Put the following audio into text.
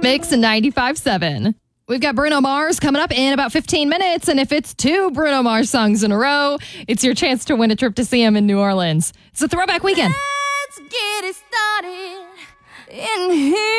Mix 95.7. We've got Bruno Mars coming up in about 15 minutes. And if it's 2 Bruno Mars songs in a row, it's your chance to win a trip to see him in New Orleans. It's a throwback weekend. Let's get it started in here.